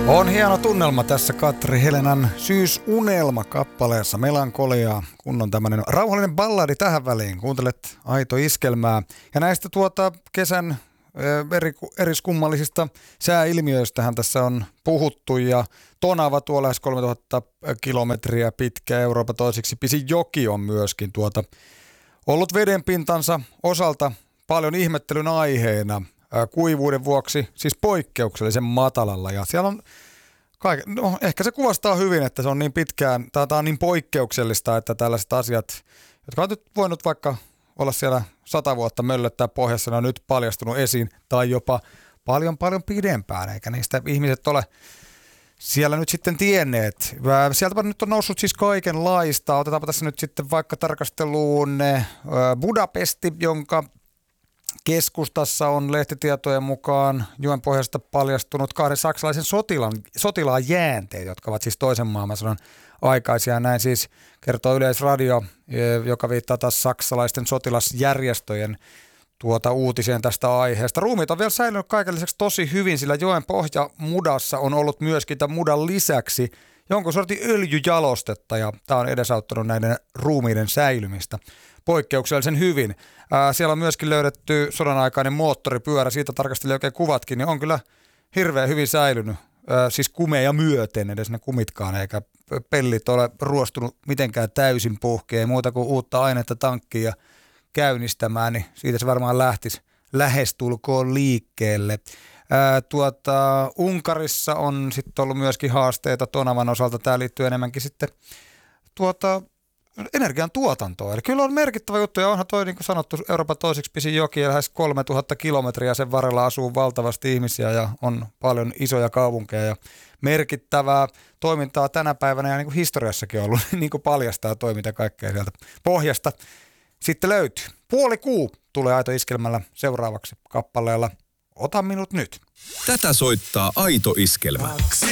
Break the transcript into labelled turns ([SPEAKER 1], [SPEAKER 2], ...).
[SPEAKER 1] On hieno tunnelma tässä Katri Helenan Syysunelma-kappaleessa, melankoliaa, kun on tämmöinen rauhallinen balladi tähän väliin. Kuuntelet Aito Iskelmää ja näistä kesän eriskummallisista sääilmiöistähän tässä on puhuttu ja Tonava tuo lähes 3000 kilometriä pitkä Euroopan toiseksi pisin joki on myöskin ollut vedenpintansa osalta paljon ihmettelyn aiheena kuivuuden vuoksi, siis poikkeuksellisen matalalla ja siellä on ehkä se kuvastaa hyvin, että se on niin pitkään, tämä on niin poikkeuksellista, että tällaiset asiat, jotka on nyt voinut vaikka olla siellä 100 vuotta möllöttää pohjassa, ne on nyt paljastunut esiin tai jopa paljon pidempään, eikä niistä ihmiset ole siellä nyt sitten tienneet. Sieltä nyt on noussut siis kaikenlaista. Otetaanpa tässä nyt sitten vaikka tarkasteluun Budapesti, jonka keskustassa on lehtitietojen mukaan joen pohjasta paljastunut 2 saksalaisen sotilaan jäänteet, jotka ovat siis toisen maailmansodan aikaisia. Näin siis kertoo Yleisradio, joka viittaa taas saksalaisten sotilasjärjestöjen uutiseen tästä aiheesta. Ruumiit on vielä säilynyt kaiken lisäksi tosi hyvin, sillä joen pohjamudassa on ollut myöskin tämän mudan lisäksi jonkun sortin öljyjalostetta, ja tämä on edesauttanut näiden ruumiiden säilymistä poikkeuksellisen hyvin. Siellä on myöskin löydetty sodan aikainen moottoripyörä, siitä tarkastelin oikein kuvatkin, niin on kyllä hirveän hyvin säilynyt, siis kumeja myöten, edes ne kumitkaan, eikä pellit ole ruostunut mitenkään täysin puhkeen, ei muuta kuin uutta ainetta tankkiin ja käynnistämään, niin siitä se varmaan lähtisi lähestulkoon liikkeelle. Unkarissa on sitten ollut myöskin haasteita Tonavan osalta. Tämä liittyy enemmänkin sitten energian tuotantoon. Eli kyllä on merkittävä juttu, ja onhan toi, niin kuin sanottu, Euroopan toiseksi pisin joki, ja lähes 3000 kilometriä sen varrella asuu valtavasti ihmisiä, ja on paljon isoja kaupunkeja, ja merkittävää toimintaa tänä päivänä, ja niin kuin historiassakin on ollut, niin kuin paljastaa toiminta kaikkea sieltä pohjasta. Sitten löytyy. Puoli kuu tulee Aito Iskelmällä seuraavaksi kappaleella Ota minut nyt.
[SPEAKER 2] Tätä soittaa Aito Iskelmä.